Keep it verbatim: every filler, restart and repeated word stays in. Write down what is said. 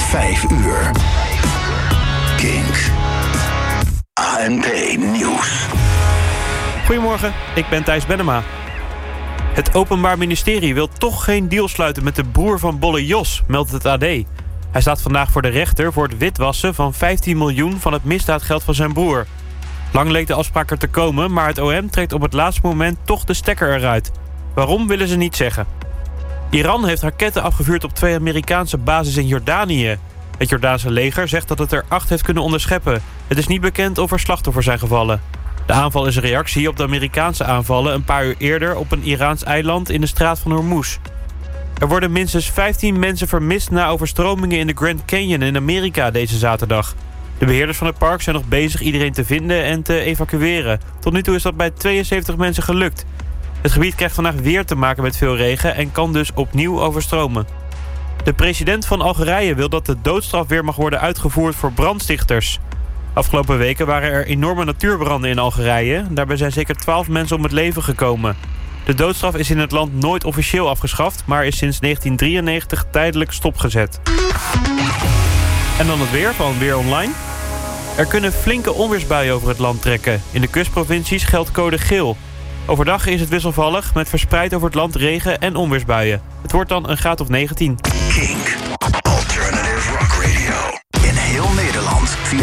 vijf uur. Kink. A N P Nieuws. Goedemorgen, ik ben Thijs Bennema. Het Openbaar Ministerie wil toch geen deal sluiten met de broer van Bolle Jos, meldt het A D. Hij staat vandaag voor de rechter voor het witwassen van vijftien miljoen van het misdaadgeld van zijn broer. Lang leek de afspraak er te komen, maar het O M trekt op het laatste moment toch de stekker eruit. Waarom willen ze niet zeggen. Iran heeft raketten afgevuurd op twee Amerikaanse bases in Jordanië. Het Jordaanse leger zegt dat het er acht heeft kunnen onderscheppen. Het is niet bekend of er slachtoffers zijn gevallen. De aanval is een reactie op de Amerikaanse aanvallen een paar uur eerder op een Iraans eiland in de straat van Hormuz. Er worden minstens vijftien mensen vermist na overstromingen in de Grand Canyon in Amerika deze zaterdag. De beheerders van het park zijn nog bezig iedereen te vinden en te evacueren. Tot nu toe is dat bij tweeënzeventig mensen gelukt. Het gebied krijgt vandaag weer te maken met veel regen en kan dus opnieuw overstromen. De president van Algerije wil dat de doodstraf weer mag worden uitgevoerd voor brandstichters. Afgelopen weken waren er enorme natuurbranden in Algerije. Daarbij zijn zeker twaalf mensen om het leven gekomen. De doodstraf is in het land nooit officieel afgeschaft, maar is sinds negentien drieënnegentig tijdelijk stopgezet. En dan het weer van Weer Online. Er kunnen flinke onweersbuien over het land trekken. In de kustprovincies geldt code geel. Overdag is het wisselvallig met verspreid over het land regen en onweersbuien. Het wordt dan een graad of negentien. Kink.